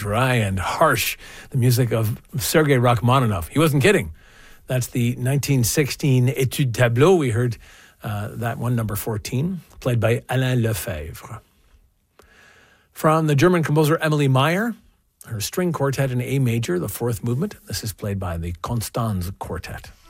dry and harsh. The music of Sergei Rachmaninoff. He wasn't kidding. That's the 1916 Étude Tableau. We heard that one, number 14, played by Alain Lefebvre. From the German composer Emilie Meyer, her string quartet in A major, the fourth movement. This is played by the Constanze Quartet.